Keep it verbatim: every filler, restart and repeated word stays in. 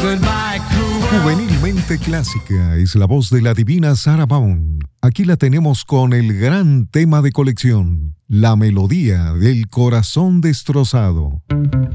Juvenilmente clásica es la voz de la divina Sarah Vaughan. Aquí la tenemos con el gran tema de colección, La melodía del corazón destrozado.